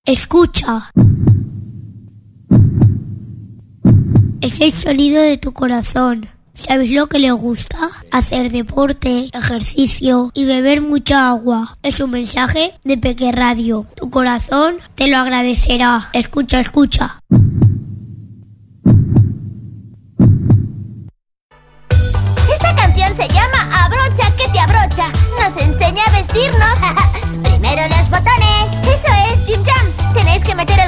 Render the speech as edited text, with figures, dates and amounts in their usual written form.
Escucha. Es el sonido de tu corazón. ¿Sabes lo que le gusta? Hacer deporte, ejercicio y beber mucha agua. Es un mensaje de Peque Radio. Tu corazón te lo agradecerá. Escucha, escucha. Esta canción se llama Abrocha que te abrocha. Nos enseña a vestirnos. Primero los botones. Eso es, Jim Jam. Tenéis que meter